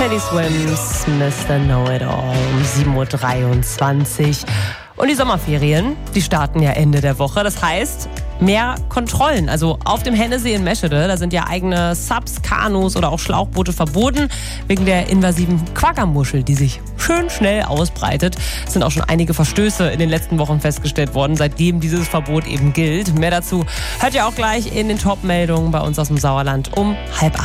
Teddy Swims, Mr. Know-It-All um 7.23 Uhr. Und die Sommerferien, die starten ja Ende der Woche. Das heißt, mehr Kontrollen. Also auf dem Hennesee in Meschede, da sind ja eigene Subs, Kanus oder auch Schlauchboote verboten, wegen der invasiven Quaggermuschel, die sich schön schnell ausbreitet. Es sind auch schon einige Verstöße in den letzten Wochen festgestellt worden, seitdem dieses Verbot eben gilt. Mehr dazu hört ihr auch gleich in den Top-Meldungen bei uns aus dem Sauerland um 7:30.